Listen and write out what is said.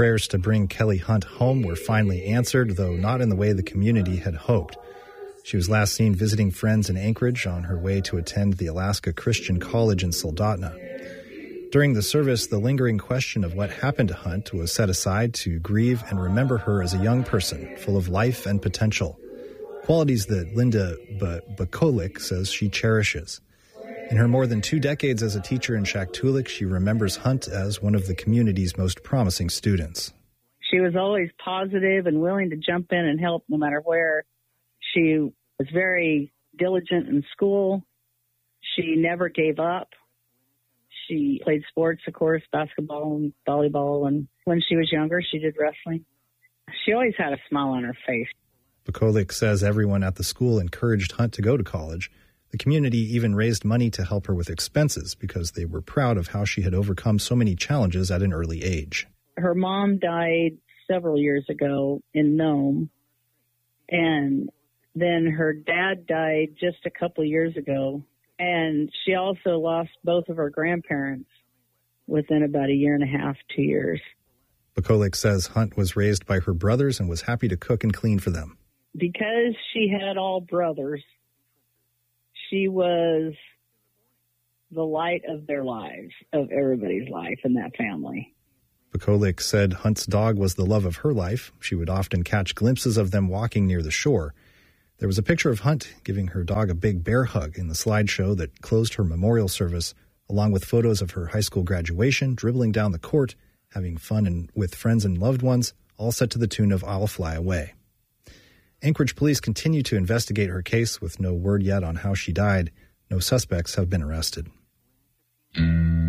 Prayers to bring Kelly Hunt home were finally answered, though not in the way the community had hoped. She was last seen visiting friends in Anchorage on her way to attend the Alaska Christian College in Soldotna. During the service, the lingering question of what happened to Hunt was set aside to grieve and remember her as a young person, full of life and potential, qualities that Linda Bakolik says she cherishes. In her more than 2 decades as a teacher in Shaktoolik, she remembers Hunt as one of the community's most promising students. She was always positive and willing to jump in and help no matter where. She was very diligent in school. She never gave up. She played sports, of course, basketball and volleyball. And when she was younger, she did wrestling. She always had a smile on her face. Bakolik says everyone at the school encouraged Hunt to go to college. The community even raised money to help her with expenses because they were proud of how she had overcome so many challenges at an early age. Her mom died several years ago in Nome, and then her dad died just a couple years ago, and she also lost both of her grandparents within about a year and a half, 2 years. Bakolik says Hunt was raised by her brothers and was happy to cook and clean for them. Because she had all brothers, she was the light of their lives, of everybody's life in that family. Bakolik said Hunt's dog was the love of her life. She would often catch glimpses of them walking near the shore. There was a picture of Hunt giving her dog a big bear hug in the slideshow that closed her memorial service, along with photos of her high school graduation, dribbling down the court, having fun with friends and loved ones, all set to the tune of I'll Fly Away. Anchorage police continue to investigate her case with no word yet on how she died. No suspects have been arrested.